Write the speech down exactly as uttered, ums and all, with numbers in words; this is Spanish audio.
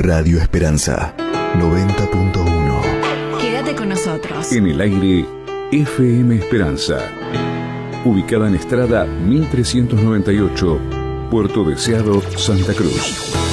Radio Esperanza noventa punto uno. Quédate con nosotros. En el aire, F M Esperanza. Ubicada en Estrada mil trescientos noventa y ocho, Puerto Deseado, Santa Cruz.